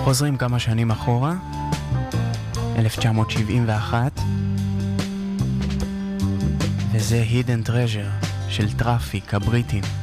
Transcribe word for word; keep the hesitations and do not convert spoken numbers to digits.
חוזרים כמה שנים אחורה, אלף תשע מאות שבעים ואחת, וזה Hidden Treasure של טראפיק הבריטים.